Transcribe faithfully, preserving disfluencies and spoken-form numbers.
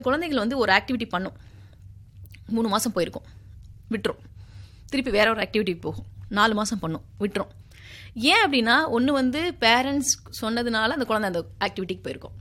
குழந்தைகள் வந்து ஒரு ஆக்டிவிட்டி பண்ணும், மூணு மாதம் போயிருக்கும், விட்டுரும். திருப்பி வேற ஒரு ஆக்டிவிட்டிக்கு போகும், நாலு மாதம் பண்ணும், விட்டுரும். ஏன் அப்படின்னா ஒன்று வந்து பேரண்ட்ஸ் சொன்னதுனால அந்த குழந்தை அந்த ஆக்டிவிட்டிக்கு போயிருக்கும்.